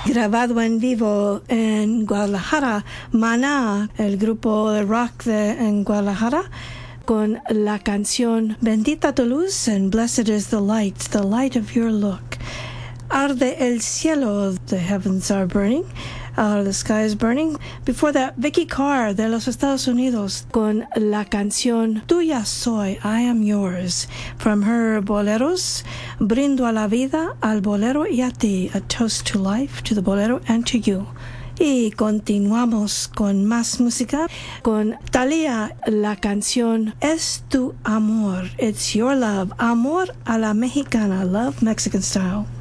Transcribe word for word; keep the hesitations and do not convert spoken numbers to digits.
grabado en vivo en Guadalajara, Maná, el grupo de rock de, en Guadalajara, con la canción Bendita tu luz and Blessed is the light, the light of your look. Arde el cielo, the heavens are burning, uh, the sky is burning. Before that, Vicky Carr de los Estados Unidos con la canción Tuya soy, I am yours. From her boleros, Brindo a la vida, al bolero y a ti. A toast to life, to the bolero and to you. Y continuamos con más música con Thalía, la canción Es tu amor, it's your love, amor a la mexicana, love Mexican style.